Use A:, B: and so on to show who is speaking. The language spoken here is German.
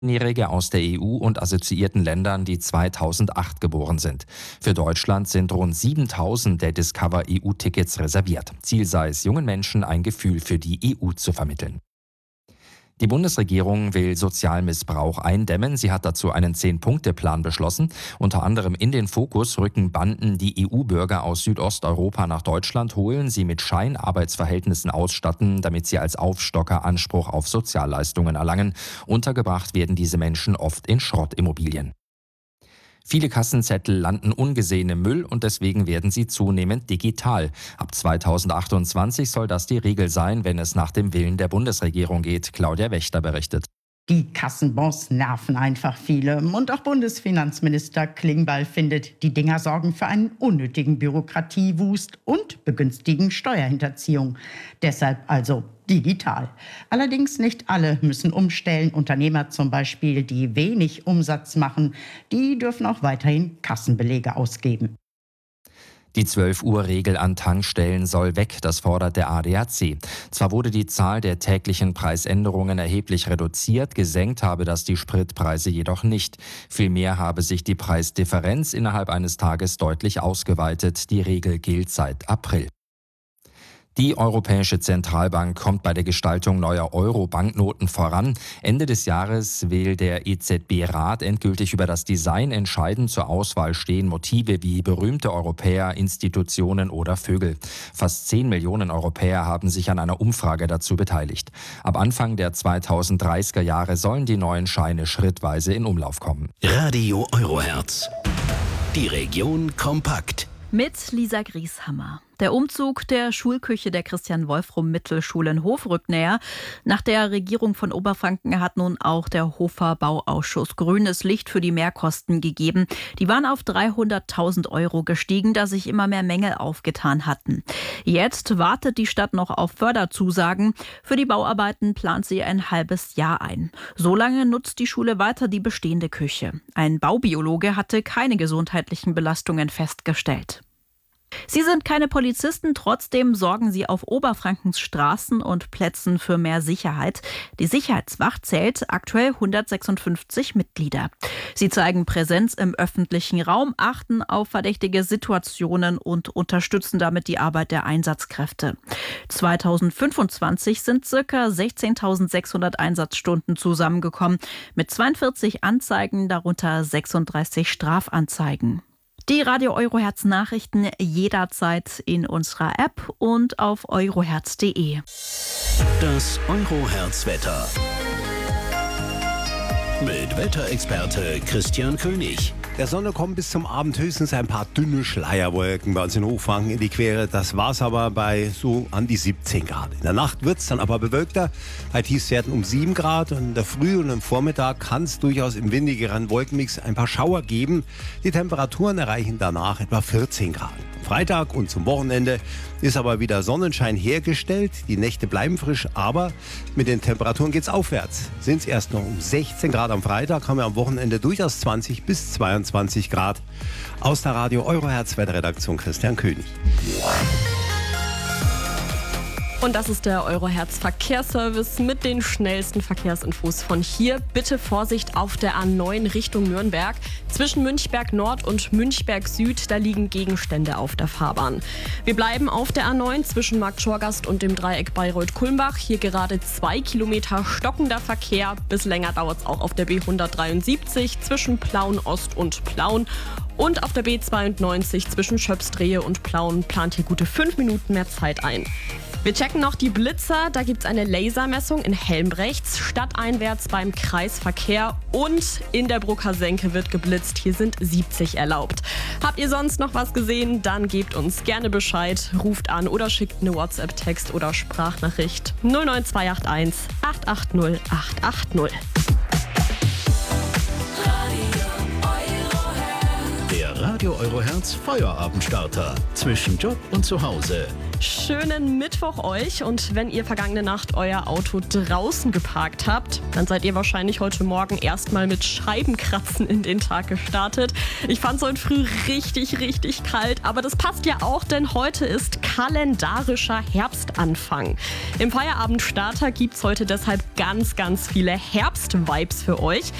A: Jährige aus der EU und assoziierten Ländern, die 2008 geboren sind. Für Deutschland sind rund 7.000 der Discover EU-Tickets reserviert. Ziel sei es, jungen Menschen ein Gefühl für die EU zu vermitteln. Die Bundesregierung will Sozialmissbrauch eindämmen. Sie hat dazu einen 10-Punkte-Plan beschlossen. Unter anderem in den Fokus rücken Banden, die EU-Bürger aus Südosteuropa nach Deutschland holen, sie mit Scheinarbeitsverhältnissen ausstatten, damit sie als Aufstocker Anspruch auf Sozialleistungen erlangen. Untergebracht werden diese Menschen oft in Schrottimmobilien. Viele Kassenzettel landen ungesehen im Müll und deswegen werden sie zunehmend digital. Ab 2028 soll das die Regel sein, wenn es nach dem Willen der Bundesregierung geht. Claudia Wächter berichtet.
B: Die Kassenbons nerven einfach viele. Und auch Bundesfinanzminister Klingbeil findet, die Dinger sorgen für einen unnötigen Bürokratiewust und begünstigen Steuerhinterziehung. Deshalb also digital. Allerdings nicht alle müssen umstellen. Unternehmer zum Beispiel, die wenig Umsatz machen, die dürfen auch weiterhin Kassenbelege ausgeben.
A: Die 12-Uhr-Regel an Tankstellen soll weg, das fordert der ADAC. Zwar wurde die Zahl der täglichen Preisänderungen erheblich reduziert, gesenkt habe das die Spritpreise jedoch nicht. Vielmehr habe sich die Preisdifferenz innerhalb eines Tages deutlich ausgeweitet. Die Regel gilt seit April. Die Europäische Zentralbank kommt bei der Gestaltung neuer Euro-Banknoten voran. Ende des Jahres will der EZB-Rat endgültig über das Design entscheiden. Zur Auswahl stehen Motive wie berühmte Europäer, Institutionen oder Vögel. Fast 10 Millionen Europäer haben sich an einer Umfrage dazu beteiligt. Ab Anfang der 2030er Jahre sollen die neuen Scheine schrittweise in Umlauf kommen.
C: Radio Eurohertz. Die Region kompakt.
D: Mit Lisa Grieshammer. Der Umzug der Schulküche der Christian-Wolfrum-Mittelschule in Hof rückt näher. Nach der Regierung von Oberfranken hat nun auch der Hofer Bauausschuss grünes Licht für die Mehrkosten gegeben. Die waren auf 300.000 € gestiegen, da sich immer mehr Mängel aufgetan hatten. Jetzt wartet die Stadt noch auf Förderzusagen. Für die Bauarbeiten plant sie ein halbes Jahr ein. Solange nutzt die Schule weiter die bestehende Küche. Ein Baubiologe hatte keine gesundheitlichen Belastungen festgestellt. Sie sind keine Polizisten, trotzdem sorgen sie auf Oberfrankens Straßen und Plätzen für mehr Sicherheit. Die Sicherheitswacht zählt aktuell 156 Mitglieder. Sie zeigen Präsenz im öffentlichen Raum, achten auf verdächtige Situationen und unterstützen damit die Arbeit der Einsatzkräfte. 2025 sind ca. 16.600 Einsatzstunden zusammengekommen, mit 42 Anzeigen, darunter 36 Strafanzeigen. Die Radio Eurohertz Nachrichten jederzeit in unserer App und auf eurohertz.de.
C: Das Eurohertz Wetter. Mit Wetterexperte Christian König.
E: Der Sonne kommen bis zum Abend höchstens ein paar dünne Schleierwolken bei uns in Hochfranken in die Quere. Das war's aber bei so an die 17 Grad. In der Nacht wird's dann aber bewölkter, bei Tiefstwerten um 7 Grad. Und in der Früh und im Vormittag kann es durchaus im windigeren Wolkenmix ein paar Schauer geben. Die Temperaturen erreichen danach etwa 14 Grad. Freitag und zum Wochenende ist aber wieder Sonnenschein hergestellt. Die Nächte bleiben frisch, aber mit den Temperaturen geht's aufwärts. Sind es erst noch um 16 Grad am Freitag, haben wir am Wochenende durchaus 20 bis 22 Grad. Aus der Radio Eurohertz Wetterredaktion Christian König.
F: Und das ist der Eurohertz Verkehrsservice mit den schnellsten Verkehrsinfos von hier. Bitte Vorsicht auf der A9 Richtung Nürnberg. Zwischen Münchberg Nord und Münchberg Süd, da liegen Gegenstände auf der Fahrbahn. Wir bleiben auf der A9 zwischen Markt Schorgast und dem Dreieck Bayreuth-Kulmbach. Hier gerade 2 Kilometer stockender Verkehr. Bis länger dauert es auch auf der B173 zwischen Plauen Ost und Plauen. Und auf der B92 zwischen Schöpsdrehe und Plauen plant hier gute 5 Minuten mehr Zeit ein. Wir checken noch die Blitzer. Da gibt es eine Lasermessung in Helmbrechts, stadteinwärts beim Kreisverkehr und in der Brucker Senke wird geblitzt. Hier sind 70 erlaubt. Habt ihr sonst noch was gesehen? Dann gebt uns gerne Bescheid, ruft an oder schickt eine WhatsApp-Text oder Sprachnachricht 09281 880 880.
C: Der Radio Eurohertz Feuerabendstarter. Zwischen Job und Zuhause.
F: Schönen Mittwoch euch, und wenn ihr vergangene Nacht euer Auto draußen geparkt habt, dann seid ihr wahrscheinlich heute Morgen erstmal mit Scheibenkratzen in den Tag gestartet. Ich fand es heute früh richtig kalt, aber das passt ja auch, denn heute ist kalendarischer Herbstanfang. Im Feierabendstarter gibt es heute deshalb ganz viele Herbstvibes für euch.